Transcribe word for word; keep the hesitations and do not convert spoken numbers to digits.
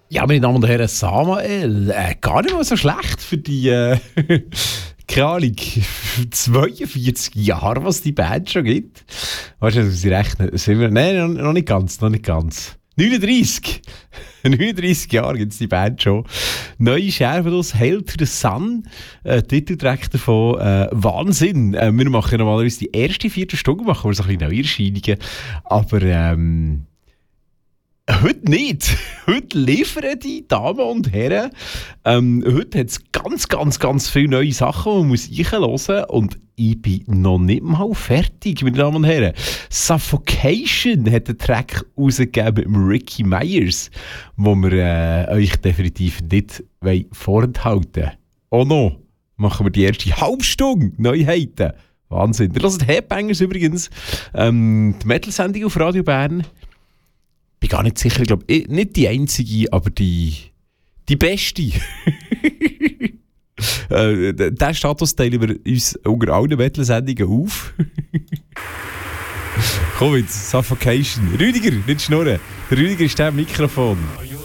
Ja, meine Damen und Herren, Samael, äh, gar nicht mal so schlecht für die, äh, keine Ahnung, zweiundvierzig Jahre, was die Band schon gibt. Weißt du, muss ich rechnen? Sind wir, nein, noch, noch nicht ganz, noch nicht ganz. neununddreissig neununddreissig Jahre gibt es die Band schon. Neue Scherbenlos, Hail to the Sun, äh, Titeltrack davon, äh, Wahnsinn. Äh, wir machen ja normalerweise die erste Viertelstunde, machen wir so ein bisschen Neuerscheinungen, aber ähm, heute nicht. Heute liefern die Damen und Herren. Ähm, heute hat es ganz, ganz, ganz viele neue Sachen, die man muss hören muss. Und ich bin noch nicht mal fertig, meine Damen und Herren. Suffocation hat einen Track rausgegeben mit Ricky Myers, wo wir äh, euch definitiv nicht vorenthalten wollen. Oh no, machen wir die erste Halbstunde Neuheiten. Wahnsinn. Ihr hört Headbangers übrigens. Ähm, die Metal-Sendung auf Radio Bern. Ich bin gar nicht sicher, ich glaube, nicht die einzige, aber die, die beste. äh, diesen Status teilen wir uns unter allen Metal-Sendungen auf. Komm jetzt, Suffocation. Rüdiger, nicht schnurren. Der Rüdiger ist der am Mikrofon.